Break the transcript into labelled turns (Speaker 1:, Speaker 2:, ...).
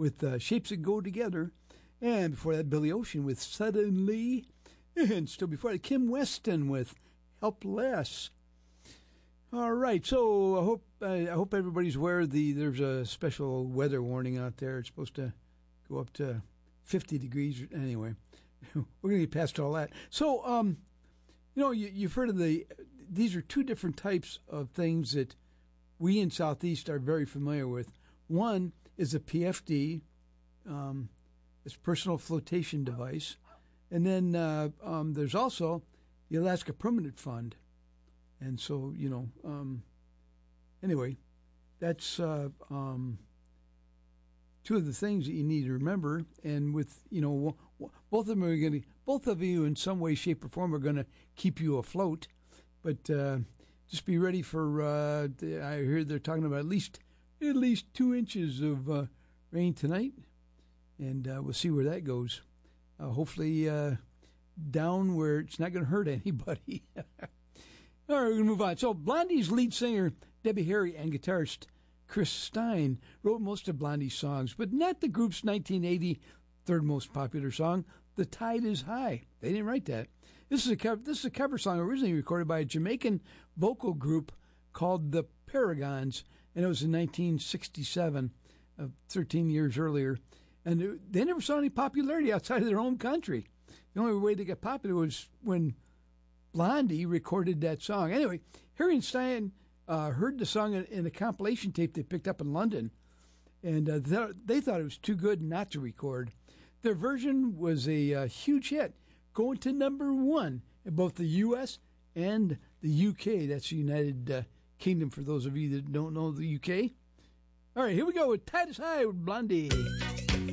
Speaker 1: with Shapes That Go Together. And before that, Billy Ocean with Suddenly. And still before that, Kim Weston with Helpless. All right, so I hope everybody's aware there's a special weather warning out there. It's supposed to go up to 50 degrees. Anyway, we're going to get past all that. So, you've heard of these are two different types of things that we in Southeast are very familiar with. One is a PFD, it's personal flotation device. And then there's also the Alaska Permanent Fund. And so, anyway, that's two of the things that you need to remember. And with, both of you in some way, shape, or form are going to keep you afloat. But just be ready for, I hear they're talking about at least 2 inches of rain tonight. And we'll see where that goes. Hopefully down where it's not going to hurt anybody. All right, we're going to move on. So Blondie's lead singer, Debbie Harry, and guitarist Chris Stein wrote most of Blondie's songs, but not the group's 1980 third most popular song, The Tide Is High. They didn't write that. This is a cover song originally recorded by a Jamaican vocal group called The Paragons, and it was in 1967, 13 years earlier. And they never saw any popularity outside of their home country. The only way they got popular was when Blondie recorded that song. Anyway, Harry and Stein heard the song in a compilation tape they picked up in London, and they thought it was too good not to record. Their version was a huge hit, going to #1 in both the U.S. and the UK. That's the United Kingdom, for those of you that don't know the UK. All right, here we go with Tide Is High with Blondie.